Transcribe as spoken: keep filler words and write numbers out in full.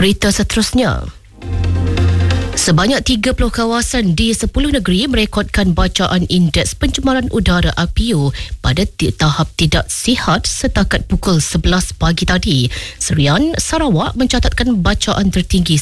Berita seterusnya. Sebanyak tiga puluh kawasan di sepuluh negeri merekodkan bacaan indeks pencemaran udara A P U pada tahap tidak sihat setakat pukul sebelas pagi tadi. Serian, Sarawak mencatatkan bacaan tertinggi